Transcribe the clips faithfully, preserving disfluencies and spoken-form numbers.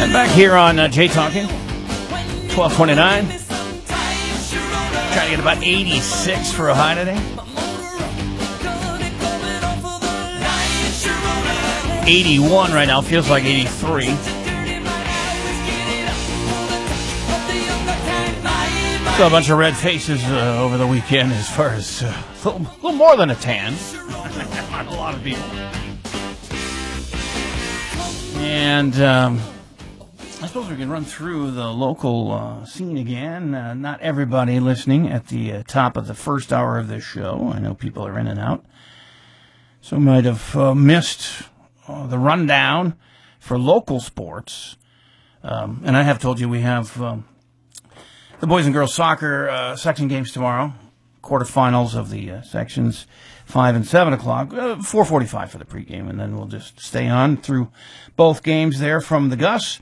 Back here on uh, Jay Talking, twelve twenty-nine. Trying to get about eighty-six for a high today. eighty-one right now, feels like eighty-three. So a bunch of red faces uh, over the weekend as far as uh, a little, little more than a tan. A lot of people. And um, I suppose we can run through the local uh, scene again. Uh, not everybody listening at the uh, top of the first hour of this show. I know people are in and out. So might have uh, missed uh, the rundown for local sports. Um, and I have told you we have um, the boys and girls soccer uh, section games tomorrow. Quarterfinals of the uh, sections, five and seven o'clock, uh, four forty-five for the pregame, and then we'll just stay on through both games there from the Gus.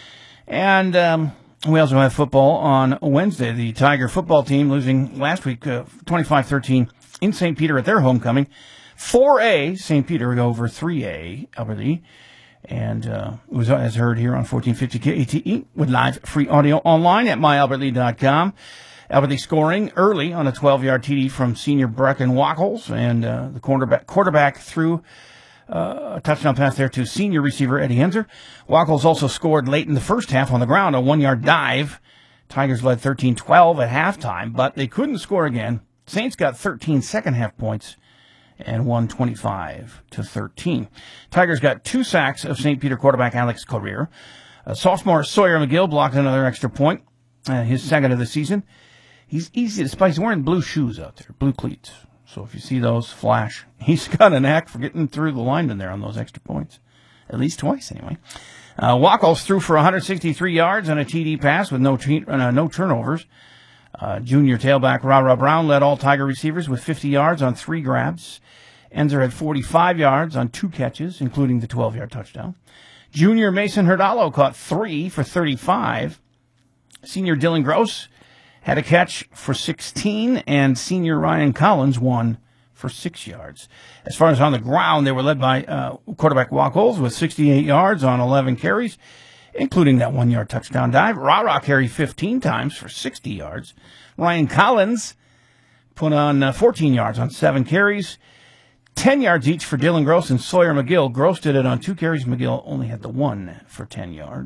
And um, we also have football on Wednesday. The Tiger football team losing last week uh, twenty-five thirteen in Saint Peter at their homecoming. four A, Saint Peter over three A, Alberta. And uh, it was, as heard here on fourteen fifty K A T E with live free audio online at my albert lee dot com. Alberta scoring early on a twelve-yard T D from senior Brecken Wackles, and uh, the quarterback, quarterback threw uh, a touchdown pass there to senior receiver Eddie Henzer. Wackles also scored late in the first half on the ground, a one-yard dive. Tigers led thirteen twelve at halftime, but they couldn't score again. Saints got thirteen second-half points and won twenty-five to thirteen. Tigers got two sacks of Saint Peter quarterback Alex Corrier. Uh, sophomore Sawyer McGill blocked another extra point, uh, his second of the season. He's easy to spot. He's wearing blue shoes out there, blue cleats. So if you see those flash, he's got a knack for getting through the lineman there on those extra points. At least twice, anyway. Uh, Wackles threw for one hundred sixty-three yards on a T D pass with no t- uh, no turnovers. Uh, junior tailback Ra-Ra Brown led all Tiger receivers with fifty yards on three grabs. Enzer had forty-five yards on two catches, including the twelve-yard touchdown. Junior Mason Herdalo caught three for thirty-five. Senior Dylan Gross had a catch for sixteen, and senior Ryan Collins won for six yards. As far as on the ground, they were led by uh, quarterback Wackles with sixty-eight yards on eleven carries, including that one-yard touchdown dive. Ra-Ra carried fifteen times for sixty yards. Ryan Collins put on uh, fourteen yards on seven carries. ten yards each for Dylan Gross and Sawyer McGill. Gross did it on two carries. McGill only had the one for ten yards.